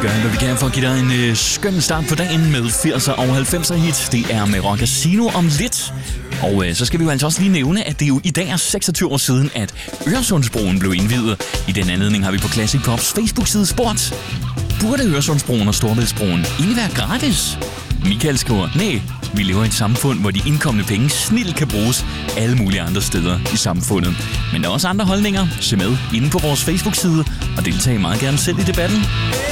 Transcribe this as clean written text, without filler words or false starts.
gør alt, hvad vi kan for at give dig en skøn start på dagen med 80'er og 90'er hit. Det er med Rock Casino om lidt. Og så skal vi jo altså også lige nævne, at det jo i dag er 26 år siden, at Øresundsbroen blev indviet. I den anledning har vi på Classic Pops Facebook-side spurgt: burde Øresundsbroen og Storebæltsbroen egentlig være gratis? Michael skriver: nej, vi lever i et samfund, hvor de indkommende penge snilt kan bruges alle mulige andre steder i samfundet. Men der er også andre holdninger. Se med inde på vores Facebook-side og deltag meget gerne selv i debatten.